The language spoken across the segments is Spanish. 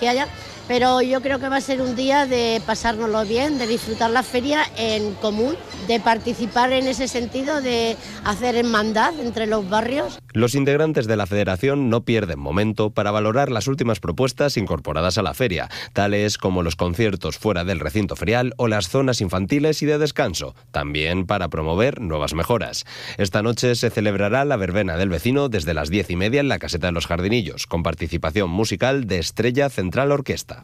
que haya, pero yo creo que va a ser un día de pasárnoslo bien, de disfrutar la feria en común, de participar en ese sentido, de hacer hermandad entre los barrios. Los integrantes de la federación no pierden momento para valorar las últimas propuestas incorporadas a la feria, tales como los conciertos fuera del recinto ferial o las zonas infantiles y de descanso, también para promover nuevas mejoras. Esta noche se celebrará la verbena del vecino desde las 10:30 en la Caseta de los Jardinillos, con participación musical de Estrella Central Orquesta.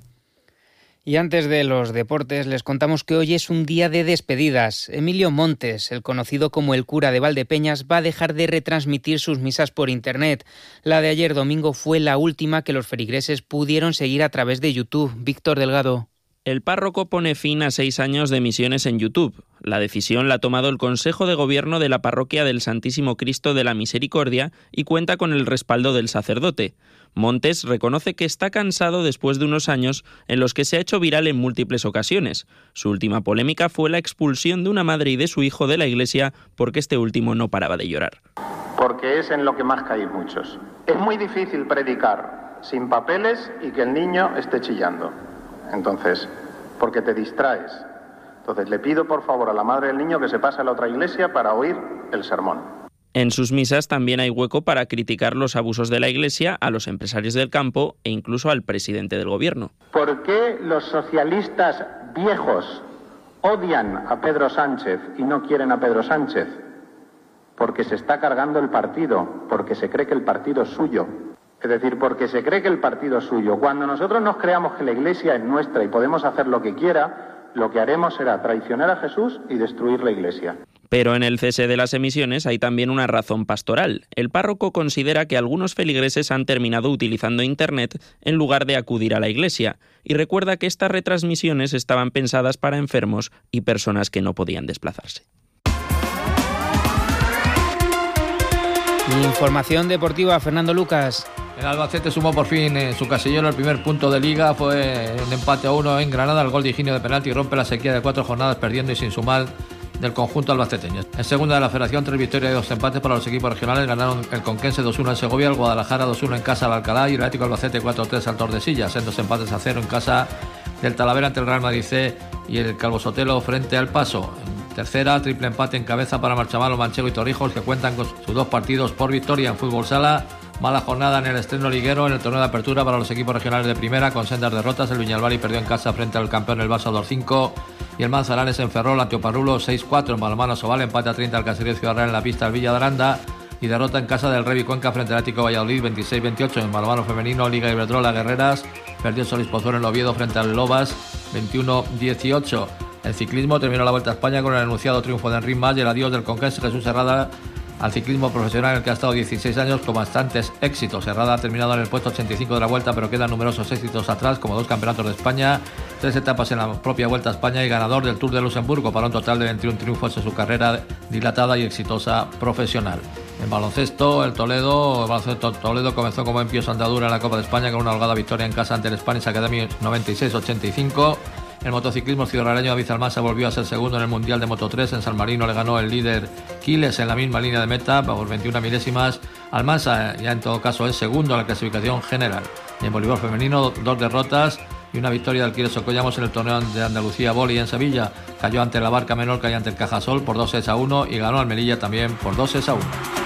Y antes de los deportes, les contamos que hoy es un día de despedidas. Emilio Montes, el conocido como el cura de Valdepeñas, va a dejar de retransmitir sus misas por internet. La de ayer domingo fue la última que los feligreses pudieron seguir a través de YouTube. Víctor Delgado. El párroco pone fin a 6 años de emisiones en YouTube. La decisión la ha tomado el Consejo de Gobierno de la Parroquia del Santísimo Cristo de la Misericordia y cuenta con el respaldo del sacerdote. Montes reconoce que está cansado después de unos años en los que se ha hecho viral en múltiples ocasiones. Su última polémica fue la expulsión de una madre y de su hijo de la iglesia porque este último no paraba de llorar. Porque es en lo que más caen muchos. Es muy difícil predicar sin papeles y que el niño esté chillando. Entonces, porque te distraes. Entonces le pido por favor a la madre del niño que se pase a la otra iglesia para oír el sermón. En sus misas también hay hueco para criticar los abusos de la Iglesia, a los empresarios del campo e incluso al presidente del gobierno. ¿Por qué los socialistas viejos odian a Pedro Sánchez y no quieren a Pedro Sánchez? Porque se está cargando el partido, porque se cree que el partido es suyo. Es decir, porque se cree que el partido es suyo. Cuando nosotros nos creamos que la Iglesia es nuestra y podemos hacer lo que quiera, lo que haremos será traicionar a Jesús y destruir la Iglesia. Pero en el cese de las emisiones hay también una razón pastoral. El párroco considera que algunos feligreses han terminado utilizando Internet en lugar de acudir a la iglesia y recuerda que estas retransmisiones estaban pensadas para enfermos y personas que no podían desplazarse. Información deportiva, Fernando Lucas. El Albacete sumó por fin en su casillero el primer punto de Liga. Fue un empate a 1 en Granada. El gol de Higinio de penalti rompe la sequía de 4 jornadas perdiendo y sin sumar del conjunto albaceteño. En segunda de la Federación, 3 victorias y 2 empates para los equipos regionales. Ganaron el Conquense 2-1 en Segovia, el Guadalajara 2-1 en casa al Alcalá y el Atlético Albacete 4-3 al Tordesillas. En 2 empates a 0 en casa del Talavera ante el Real Madrid C y el Calvo Sotelo frente al Paso. En tercera, triple empate en cabeza para Marchamalo, Manchego y Torrijos, que cuentan con sus 2 partidos por victoria en fútbol sala. Mala jornada en el estreno liguero en el torneo de apertura para los equipos regionales de primera, con sendas derrotas. El Viñalbali perdió en casa frente al campeón el Barça 2-5 y el Manzanares en Ferrol ante Oparrulo 6-4. En balonmano Sobal empate a 30 al Caserío Ciudad Real en la pista del Villa de Aranda y derrota en casa del Revi Cuenca frente al Atlético Valladolid 26-28. En balonmano femenino, Liga Iberdrola Guerreras perdió Solís Pozuelo en Oviedo frente al Lobas 21-18. El ciclismo terminó la Vuelta a España con el anunciado triunfo de Enric Mas y el adiós del Conquense Jesús Herrada al ciclismo profesional en el que ha estado 16 años con bastantes éxitos. Herrada ha terminado en el puesto 85 de la Vuelta, pero quedan numerosos éxitos atrás, como 2 campeonatos de España, 3 etapas en la propia Vuelta a España y ganador del Tour de Luxemburgo, para un total de 21 triunfos en su carrera dilatada y exitosa profesional. En baloncesto, el baloncesto Toledo comenzó como en pie su andadura en la Copa de España con una holgada victoria en casa ante el Spanish Academy 96-85. El motociclismo ciudadano David Almansa volvió a ser segundo en el Mundial de Moto3. En San Marino le ganó el líder Quiles en la misma línea de meta por 21 milésimas. Almansa ya en todo caso es segundo en la clasificación general. Y en voleibol femenino, 2 derrotas y una victoria del Quiles Ocollamos en el torneo de Andalucía Vóley en Sevilla. Cayó ante la Barca Menorca y ante el Cajasol por 2-1 y ganó al Melilla también por 2-1.